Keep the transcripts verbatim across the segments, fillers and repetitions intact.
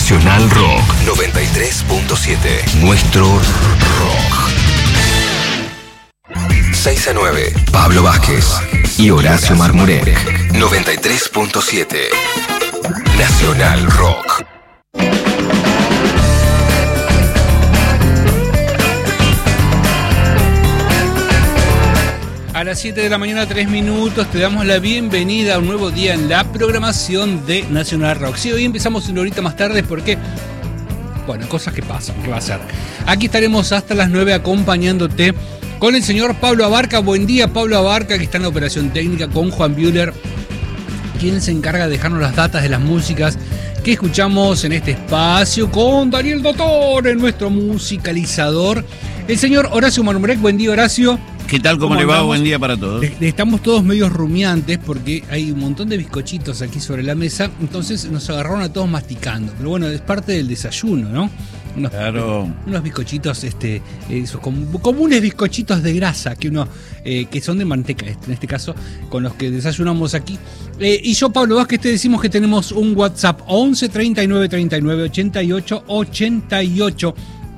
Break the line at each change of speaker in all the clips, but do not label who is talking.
Nacional Rock noventa y tres punto siete. Nuestro rock. seis a nueve. Pablo Vázquez y Horacio Marmurek. noventa y tres punto siete. Nacional Rock.
A las siete de la mañana, tres minutos, te damos la bienvenida a un nuevo día en la programación de Nacional Rock. Sí, hoy empezamos una horita más tarde porque, bueno, cosas que pasan, ¿qué va a ser? Aquí estaremos hasta las nueve acompañándote con el señor Pablo Abarca. Buen día, Pablo Abarca, que está en la operación técnica con Juan Bühler, quien se encarga de dejarnos las datas de las músicas que escuchamos en este espacio, con Daniel Dottore, nuestro musicalizador. El señor Horacio Marmurek. Buen día, Horacio.
¿Qué tal? ¿Cómo, ¿Cómo le va? Andamos? Buen día para todos.
Estamos todos medio rumiantes porque hay un montón de bizcochitos aquí sobre la mesa, entonces nos agarraron a todos masticando. Pero bueno, es parte del desayuno, ¿no? Unos,
claro.
Unos bizcochitos, este, esos comunes bizcochitos de grasa que uno, eh, que son de manteca, en este caso, con los que desayunamos aquí. Eh, y yo, Pablo Vázquez, te decimos que tenemos un WhatsApp once treinta y nueve treinta y nueve ochenta y ocho ochenta y ocho.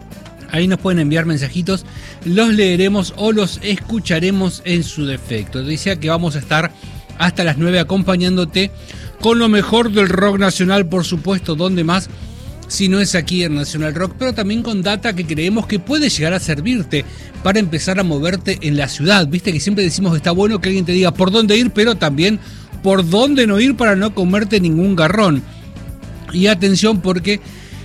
Ahí nos pueden enviar mensajitos, los leeremos o los escucharemos en su defecto. Decía que vamos a estar hasta las nueve acompañándote con lo mejor del rock nacional, por supuesto, donde más, si no es aquí en Nacional Rock, pero también con data que creemos que puede llegar a servirte para empezar a moverte en la ciudad. Viste que siempre decimos que está bueno que alguien te diga por dónde ir, pero también por dónde no ir para no comerte ningún garrón. Y atención porque...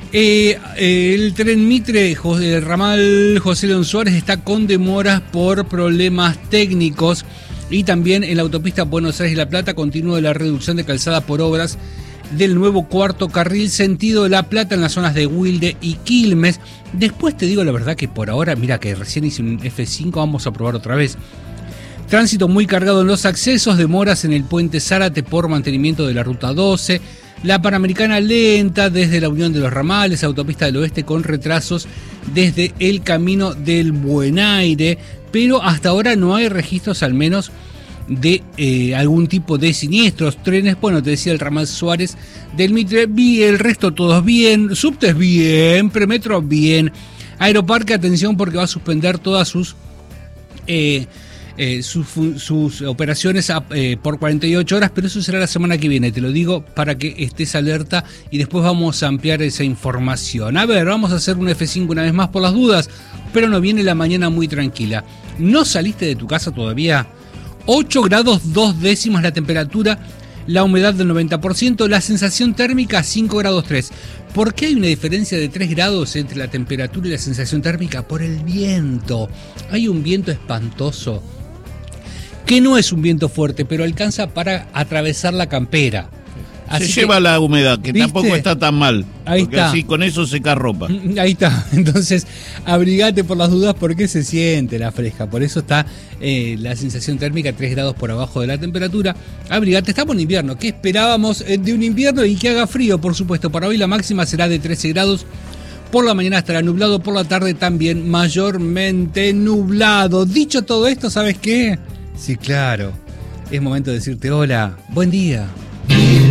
Eh, eh, el tren Mitre, el ramal José León Suárez, está con demoras por problemas técnicos, y también en la autopista Buenos Aires y La Plata continúa la reducción de calzada por obras del nuevo cuarto carril sentido de La Plata en las zonas de Wilde y Quilmes. Después te digo la verdad que por ahora, mira que recién hice un F cinco, vamos a probar otra vez. Tránsito muy cargado en los accesos, demoras en el puente Zárate por mantenimiento de la ruta doce. La Panamericana lenta desde la Unión de los Ramales, Autopista del Oeste con retrasos desde el Camino del Buen Aire, pero hasta ahora no hay registros al menos de eh, algún tipo de siniestros. Trenes, bueno, te decía el ramal Suárez del Mitre, bien, el resto todos bien, subtes bien, premetro bien, Aeroparque, atención porque va a suspender todas sus... Eh, Eh, sus, sus operaciones a, eh, por cuarenta y ocho horas, pero eso será la semana que viene, te lo digo para que estés alerta y después vamos a ampliar esa información. A ver, vamos a hacer un F cinco una vez más por las dudas, pero no viene la mañana muy tranquila. ¿No saliste de tu casa todavía? ocho grados dos décimas la temperatura, la humedad del noventa por ciento, la sensación térmica cinco grados tres. ¿Por qué hay una diferencia de tres grados entre la temperatura y la sensación térmica? Por el viento. Hay un viento espantoso, que no es un viento fuerte, pero alcanza para atravesar la campera.
Así se lleva que, la humedad, que ¿viste? Tampoco está tan mal.
Ahí
porque
está.
Así con eso seca ropa.
Ahí está. Entonces, abrigate por las dudas porque se siente la fresca. Por eso está eh, la sensación térmica tres grados por abajo de la temperatura. Abrigate, estamos en invierno. ¿Qué esperábamos de un invierno y que haga frío? Por supuesto, para hoy la máxima será de trece grados. Por la mañana estará nublado, por la tarde también mayormente nublado. Dicho todo esto, ¿sabes qué? Sí, claro. Es momento de decirte hola, buen día.